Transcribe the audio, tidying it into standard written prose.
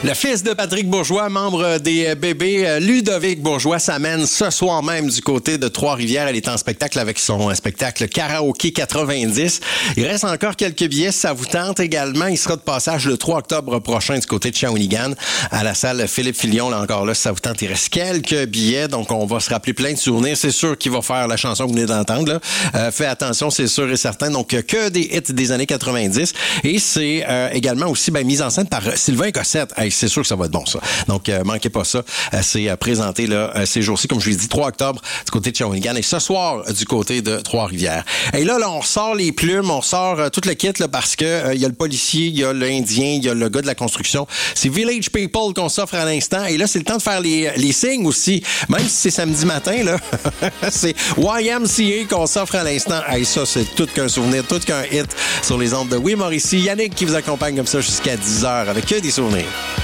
Le fils de Patrick Bourgeois, membre des Bébés, Ludovic Bourgeois, s'amène ce soir même du côté de Trois-Rivières. Elle est en spectacle avec son spectacle Karaoké 90. Il reste encore quelques billets si ça vous tente également. Il sera de passage le 3 octobre prochain du côté de Shawinigan à la salle Philippe Filion. Là encore, là, si ça vous tente, il reste quelques billets. Donc, on va se rappeler plein de souvenirs. C'est sûr qu'il va faire la chanson que vous venez d'entendre. Faites attention, c'est sûr et certain. Donc, que des hits des années 90. Et c'est également aussi mise en scène par Sylvain Cossette. Hey, c'est sûr que ça va être bon, ça. Donc, manquez pas ça. C'est présenté là, ces jours-ci, comme je vous l'ai dit, 3 octobre du côté de Shawinigan et ce soir du côté de Trois-Rivières. Et là, on ressort les plumes, on sort tout le kit là, parce que il y a le policier, il y a l'Indien, il y a le gars de la construction. C'est Village People qu'on s'offre à l'instant. Et là, c'est le temps de faire les signes aussi. Même si c'est samedi matin, là, c'est YMCA qu'on s'offre à l'instant. Hey, ça, c'est tout qu'un souvenir, tout qu'un hit sur les ondes de Oui Mauricie. Yannick qui vous accompagne comme ça jusqu'à 10h avec que des souvenirs.